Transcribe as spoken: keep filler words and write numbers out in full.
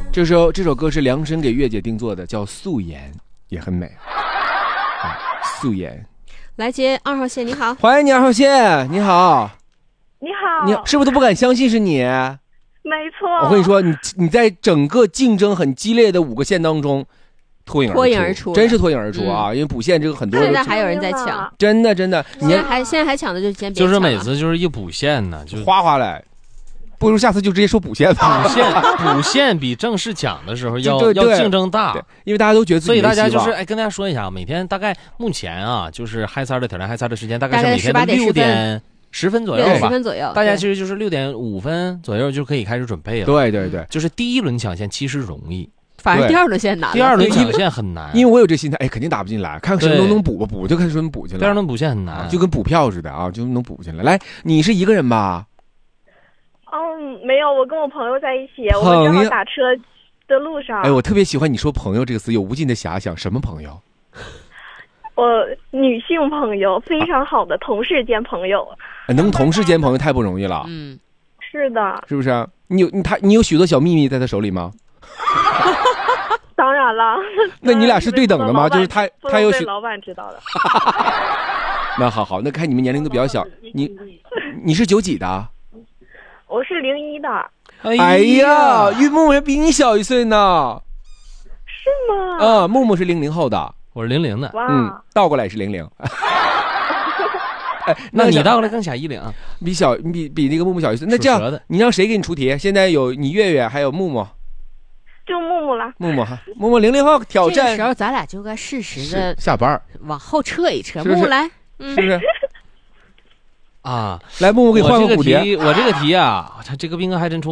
这首这首歌是量身给月姐定做的，叫《素颜》，也很美。啊、素颜。 来接二号线，你好， 欢迎你二号线，你好。 你好， 你是不是都不敢相信是你？ 没错。 我跟你说，你你在整个竞争很激烈的五个线当中脱颖而出， 脱颖而出， 真是脱颖而出啊！嗯、因为补线这个很多人， 现在还有人在抢， 真的真的。 现在还现在还抢的就是先别就是每次就是一补线呢，就哗哗来。不如下次就直接说补线吧。 补线补线比正式抢的时候要对对对要竞争大， 因为大家都觉得自己所以大家就是哎，跟大家说一下，每天大概目前啊，就是嗨三的挑战嗨三的时间大概是每天的六点十分左右吧， 十分左右。 大家其实就是六点五分左右就可以开始准备了。 对对对， 就是第一轮抢线其实容易， 反正第二轮线难。 第二轮抢线很难， 因为我有这心态，哎，肯定打不进来，看什么能能补吧，补就看什么补进来。 第二轮补线很难， 啊，就跟补票似的啊，就能补进来。来，你是一个人吧？ 嗯，没有，我跟我朋友在一起，我们正好打车的路上。 哎，我特别喜欢你说朋友这个词，有无尽的遐想。什么朋友？ 我女性朋友，非常好的同事兼朋友。 啊、能同事兼朋友太不容易了。 嗯， 是的。 是不是？你有你他你有许多小秘密在他手里吗？ 当然了。 那你俩是对等的吗？就是他他有许老板知道的。 那好好，那看你们年龄都比较小，你你是九几的？ 我是零一的。 哎呀，玉木也比你小一岁呢。 是吗？ 啊、嗯，木木是零零后的， 我是零零的。 哇， 嗯，倒过来也是零零。哎， 那你倒过来更小一零， 比小比比那个木木小一岁。那这样，你让谁给你出题？现在有你月月还有木木。 就木木了。 木木哈，木木零零后挑战。 这个时候咱俩就该适时的下班往后撤一撤。 是是木木来， 嗯、是不是？ 啊， 来，木木给你换个补题。我这个题啊，他这个兵哥还真出。